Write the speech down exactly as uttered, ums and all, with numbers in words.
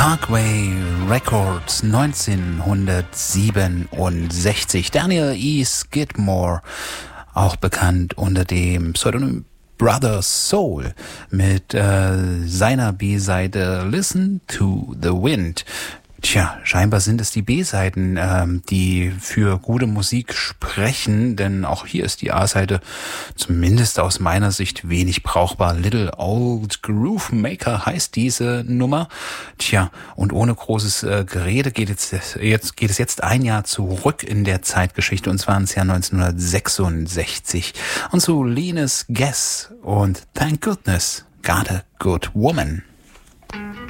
Parkway Records neunzehnhundertsiebenundsechzig. Daniel E. Skidmore, auch bekannt unter dem Pseudonym Brother Soul, mit äh, seiner B-Seite Listen to the Wind. Tja, scheinbar sind es die B-Seiten, ähm, die für gute Musik sprechen, denn auch hier ist die A-Seite zumindest aus meiner Sicht wenig brauchbar. Little Old Groove Maker heißt diese Nummer. Tja, und ohne großes äh, Gerede geht jetzt, jetzt geht es jetzt ein Jahr zurück in der Zeitgeschichte, und zwar ins Jahr neunzehnhundertsechsundsechzig und zu Linus Guess und Thank Goodness Got a Good Woman.